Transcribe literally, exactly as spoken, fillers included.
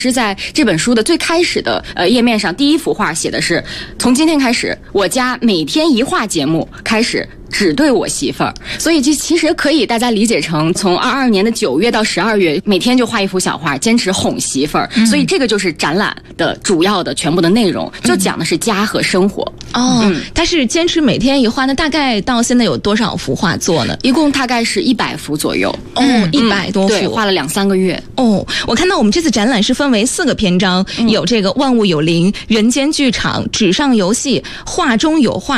是在这本书的最开始的呃页面上，第一幅画写的是：从今天开始，我家每天一画节目开始只对我媳妇儿。所以这其实可以大家理解成，从二二年的九月到十二月，每天就画一幅小画，坚持哄媳妇儿。嗯、所以这个就是展览的主要的全部的内容，就讲的是家和生活。 哦，嗯、他是坚持每天一画，那大概到现在有多少幅画作呢？ 一共大概是一百幅左右。 哦，一百多幅， 对，画了两三个月。 哦，我看到我们这次展览是分为四个篇章，嗯、有这个万物有灵、人间剧场、纸上游戏、画中有画。